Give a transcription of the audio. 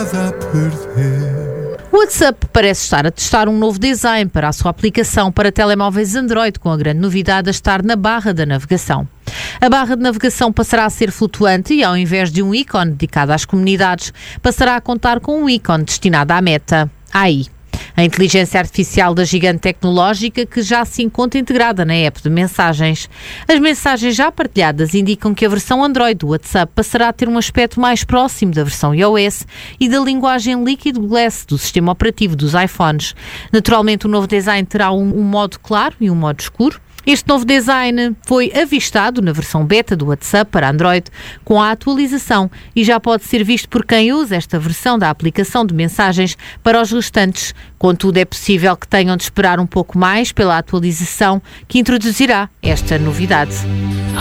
O WhatsApp parece estar a testar um novo design para a sua aplicação para telemóveis Android, com a grande novidade a estar na barra da navegação. A barra de navegação passará a ser flutuante e, ao invés de um ícone dedicado às comunidades, passará a contar com um ícone destinado à Meta, AI. A inteligência artificial da gigante tecnológica, que já se encontra integrada na app de mensagens. As mensagens já partilhadas indicam que a versão Android do WhatsApp passará a ter um aspecto mais próximo da versão iOS e da linguagem Liquid Glass do sistema operativo dos iPhones. Naturalmente, o novo design terá um modo claro e um modo escuro. Este novo design foi avistado na versão beta do WhatsApp para Android com a atualização e já pode ser visto por quem usa esta versão da aplicação de mensagens para os restantes. Contudo, é possível que tenham de esperar um pouco mais pela atualização que introduzirá esta novidade.